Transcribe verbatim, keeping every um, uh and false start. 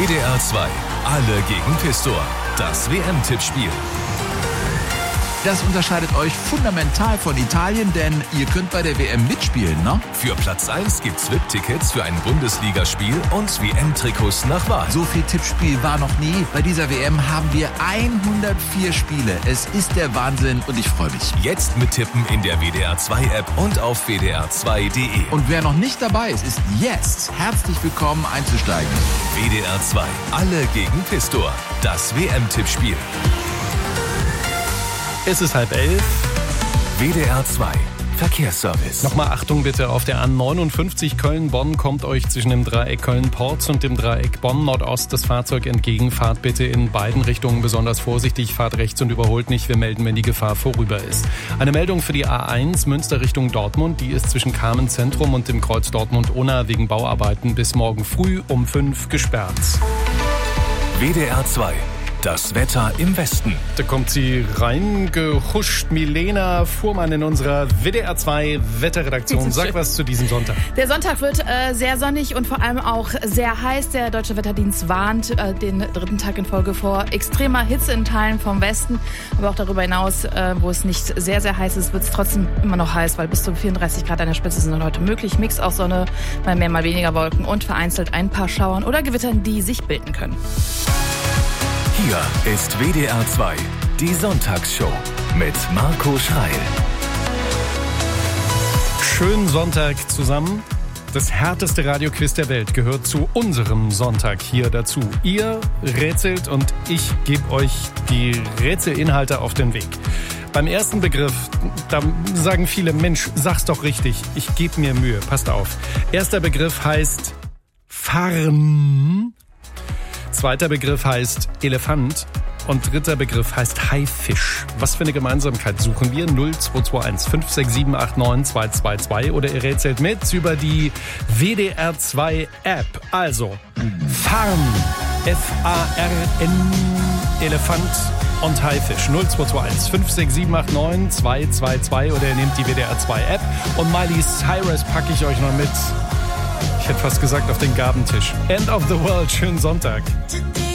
W D R zwei. Alle gegen Pistor. Das W M-Tippspiel. Das unterscheidet euch fundamental von Italien, denn ihr könnt bei der W M mitspielen, ne? Für Platz eins gibt's V I P-Tickets für ein Bundesligaspiel und W M-Trikots nach Wahl. So viel Tippspiel war noch nie. Bei dieser W M haben wir hundertvier Spiele. Es ist der Wahnsinn und ich freue mich. Jetzt mittippen in der W D R zwei App und auf w d r zwei punkt d e. Und wer noch nicht dabei ist, ist jetzt herzlich willkommen einzusteigen. W D R zwei. Alle gegen Pistor. Das W M-Tippspiel. Es ist halb elf. W D R zwei. Verkehrsservice. Nochmal Achtung bitte, auf der A neunundfünfzig Köln-Bonn kommt euch zwischen dem Dreieck Köln-Porz und dem Dreieck Bonn-Nordost das Fahrzeug entgegen. Fahrt bitte in beiden Richtungen besonders vorsichtig, fahrt rechts und überholt nicht. Wir melden, wenn die Gefahr vorüber ist. Eine Meldung für die A eins Münster Richtung Dortmund. Die ist zwischen Kamen Zentrum und dem Kreuz Dortmund-Unna wegen Bauarbeiten bis morgen früh um fünf gesperrt. W D R zwei. Das Wetter im Westen. Da kommt sie reingehuscht. Milena Fuhrmann in unserer W D R zwei Wetterredaktion. Sag was zu diesem Sonntag. Der Sonntag wird äh, sehr sonnig und vor allem auch sehr heiß. Der Deutsche Wetterdienst warnt äh, den dritten Tag in Folge vor extremer Hitze in Teilen vom Westen. Aber auch darüber hinaus, äh, wo es nicht sehr, sehr heiß ist, wird es trotzdem immer noch heiß, weil bis zu vierunddreißig Grad an der Spitze sind heute möglich. Mix aus Sonne, mal mehr, mal weniger Wolken und vereinzelt ein paar Schauern oder Gewittern, die sich bilden können. Hier ist W D R zwei, die Sonntagsshow mit Marco Schreil. Schönen Sonntag zusammen. Das härteste Radioquiz der Welt gehört zu unserem Sonntag hier dazu. Ihr rätselt und ich gebe euch die Rätselinhalte auf den Weg. Beim ersten Begriff, da sagen viele, Mensch, sag's doch richtig, ich gebe mir Mühe, passt auf. Erster Begriff heißt Farn. Zweiter Begriff heißt Elefant und dritter Begriff heißt Haifisch. Was für eine Gemeinsamkeit suchen wir? null zwei zwei eins fünf sechs sieben acht neun zwei zwei zwei oder ihr rätselt mit über die W D R zwei App. Also Farn, F A R N, Elefant und Haifisch. null zwei zwei eins fünf sechs sieben acht neun zwei zwei zwei oder ihr nehmt die W D R zwei App und Miley Cyrus packe ich euch noch mit. Ich hätte fast gesagt auf den Gabentisch. End of the World, schönen Sonntag.